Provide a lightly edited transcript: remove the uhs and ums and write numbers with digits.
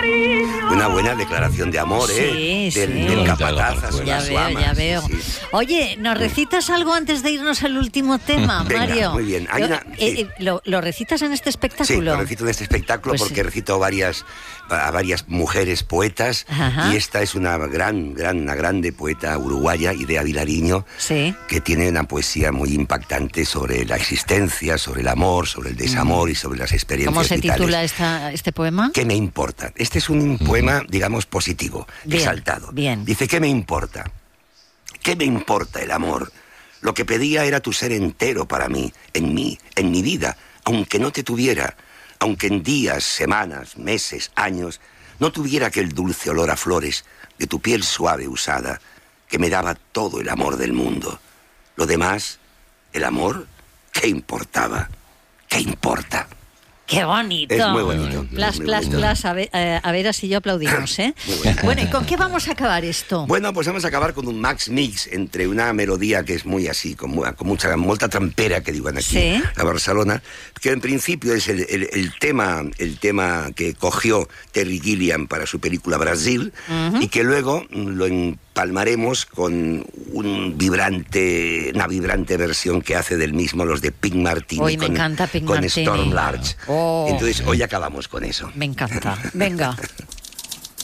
Una buena declaración de amor, Sí, sí. Del capataz a Ya su veo, ama. ya veo. Sí, sí. Oye, ¿nos recitas algo antes de irnos al último tema, Venga, Mario? muy bien. Hay sí. ¿Lo recitas en este Sí, espectáculo? lo recito en este espectáculo Pues porque sí. recito a varias mujeres poetas. Ajá. Y esta es una grande poeta uruguaya, Idea Vilariño, Sí. que tiene una poesía muy impactante sobre la existencia, sobre el amor, sobre el desamor y sobre las experiencias ¿Cómo se vitales. titula este poema? ¿Qué me importa? Este es un poema, digamos, positivo, Bien, exaltado. bien. Dice, ¿qué me importa? ¿Qué me importa el amor? Lo que pedía era tu ser entero para mí, en mi vida, aunque no te tuviera, aunque en días, semanas, meses, años, no tuviera aquel dulce olor a flores de tu piel suave usada, que me daba todo el amor del mundo. Lo demás, el amor, ¿qué importaba? ¿Qué importa? ¡Qué bonito! Es muy bonito. Plas, muy plas, bonito. plas. A ver si yo aplaudimos, ¿eh? Muy bueno. Bueno, ¿y con qué vamos a acabar esto? Bueno, pues vamos a acabar con un max mix entre una melodía que es muy así, con molta trampera, que digan aquí, Sí. a Barcelona, que en principio es el tema que cogió Terry Gilliam para su película Brasil, y que luego lo empalmaremos con una vibrante versión que hace del mismo los de Pink Martini. Hoy me encanta Pink con Martini. Storm Large. Oh. Entonces hoy acabamos con eso. Me encanta. Venga.